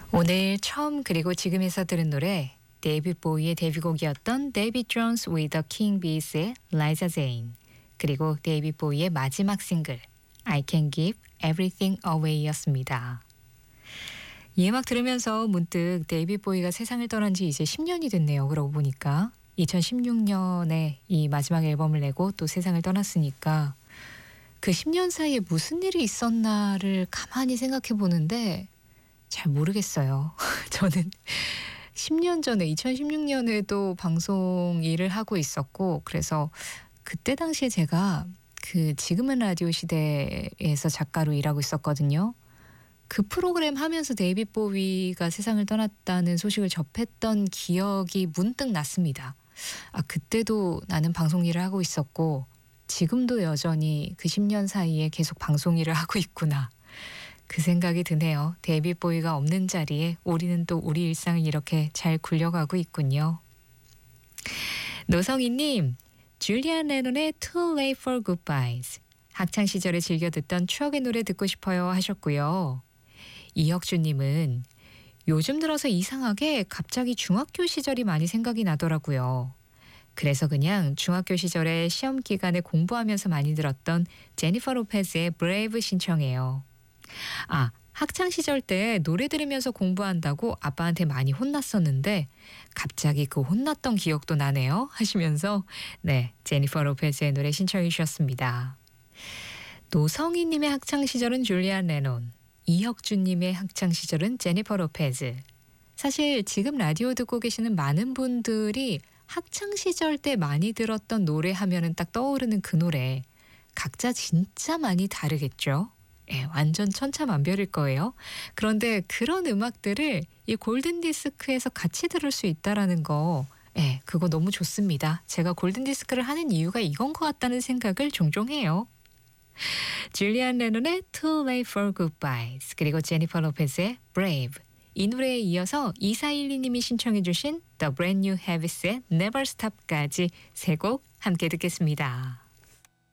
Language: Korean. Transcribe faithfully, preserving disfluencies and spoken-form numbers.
오늘 처음 그리고 지금에서 들은 노래 데이빗 보이의 데뷔곡이었던 데이빗 존스 with the King Bees의 라이자 제인, 그리고 데이빗 보이의 마지막 싱글 I Can Give Everything Away였습니다. 이 음악 들으면서 문득 데이빗 보이가 세상을 떠난 지 이제 십 년이 됐네요. 그러고 보니까 이천십육 년에 이 마지막 앨범을 내고 또 세상을 떠났으니까 그 십 년 사이에 무슨 일이 있었나를 가만히 생각해 보는데 잘 모르겠어요. 저는 십 년 전에 이천십육 년에도 방송 일을 하고 있었고, 그래서 그때 당시에 제가 그 지금은 라디오 시대에서 작가로 일하고 있었거든요. 그 프로그램 하면서 데이빗 보위가 세상을 떠났다는 소식을 접했던 기억이 문득 났습니다. 아, 그때도 나는 방송 일을 하고 있었고 지금도 여전히 그 십 년 사이에 계속 방송 일을 하고 있구나. 그 생각이 드네요. 데이빗 보이가 없는 자리에 우리는 또 우리 일상을 이렇게 잘 굴려가고 있군요. 노성희님, 줄리안 레논의 Too Late for Goodbyes. 학창시절에 즐겨 듣던 추억의 노래 듣고 싶어요 하셨고요. 이혁주님은 요즘 들어서 이상하게 갑자기 중학교 시절이 많이 생각이 나더라고요. 그래서 그냥 중학교 시절에 시험 기간에 공부하면서 많이 들었던 제니퍼 로페즈의 Brave 신청해요. 아, 학창시절 때 노래 들으면서 공부한다고 아빠한테 많이 혼났었는데 갑자기 그 혼났던 기억도 나네요 하시면서 네, 제니퍼 로페즈의 노래 신청해 주셨습니다. 노성희님의 학창시절은 줄리안 레논, 이혁주님의 학창시절은 제니퍼 로페즈. 사실 지금 라디오 듣고 계시는 많은 분들이 학창시절 때 많이 들었던 노래 하면은 딱 떠오르는 그 노래 각자 진짜 많이 다르겠죠. 예, 완전 천차만별일 거예요. 그런데 그런 음악들을 이 골든디스크에서 같이 들을 수 있다라는 거, 예, 그거 너무 좋습니다. 제가 골든디스크를 하는 이유가 이건 것 같다는 생각을 종종 해요. 줄리안 레논의 Too Late for Goodbyes, 그리고 제니퍼 로페즈의 Brave. 이 노래에 이어서 이사일이 님이 신청해 주신 The Brand New Habits의 Never Stop까지 세 곡 함께 듣겠습니다.